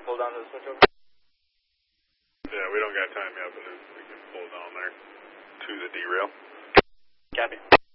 pull down to the switch over? Yeah, we don't got time yet, but we can pull down there to the derail. Copy.